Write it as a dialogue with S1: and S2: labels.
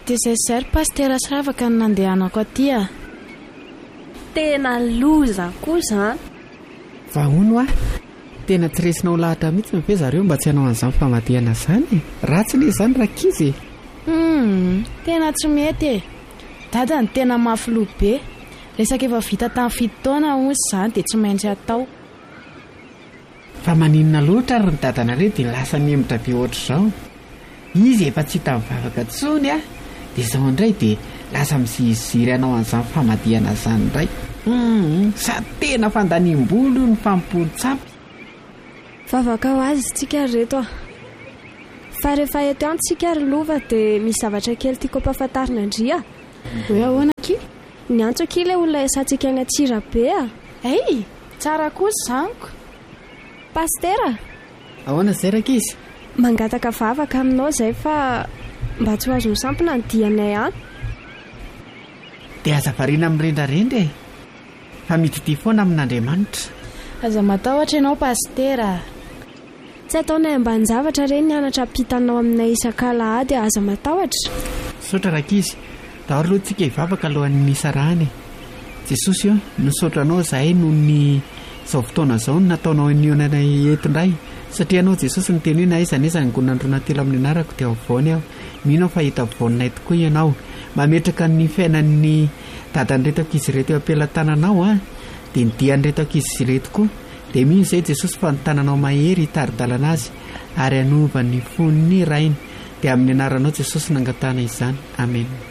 S1: TCSR pastera Sravaka no nandehanako aty a.
S2: Tena loza kosa.
S3: Vahono tena tsy resinao lahatra mihitsy ny ve zareo mba tsy hanao an'izany famadihana izany. Ratsy le izany rakizy.
S1: Tena tsy mety e. Dada ny tena mafiloha be. Resaka efa vita tamin'ny 7 taona hozy izany dia tsy maintsy atao.
S3: Fa maninona loatra ary ny dadanareo dia lasa niemotra be ohatr'izao. Izy efa tsy hita mivavaka tsony dia izao indray dia lasa miziziry anao an'izany famadihana izany indray. Sa tena fandaniam-bolo ny fampolo-tsapy.
S2: Vavaka ho azy tsika reto fa rehefa eto ihany tsika ry lova dia misy zavatra kely tiako ampahafantarina andria.
S1: Hoe ahoana ki?
S2: Ny antso aky ilay olona esantsika any Atsirabe
S1: Hey, tsara kosa zaniko.
S2: Pastera.
S3: Ahoana izay rakizy?
S2: Mangataka vavaka aminao izay fa mba tsy ho azo misampina ny dianay any.
S3: Dia aza variana mirendrarendra e. Fa midity foana amin'Andriamanitra.
S1: Aza matahotra ianao pastera.
S2: Tsy ataonay ambany zavatra ireny nianatra ampitanao aminay isan-kalahady aza matahotra.
S3: Saotra rakizy, daholo aloha tsika hivavaka alohan'ny misa rany. Jesosy io nisaotra anao izahay noho ny izao fotoana izao nataonao nionanay eto indray. Satria anao Jesosy ny teny hoe na aiza neza ny gonandrona telo amin'ny anarako dia avoany aho. Mino aho fa hita avoanay tokoa ianao. Mametraka ny fiainan'ny dadan'ireto ankizy ireto eo ampelantananao dia ny dian'ireto ankizy ireto koa. Dia mino izay Jesosy fa ny tananao mahery hitari-dalana azy ary hanova ny fon'ny rainy. Dia amin'ny anaranao Jesosy nangatana izany. Amen.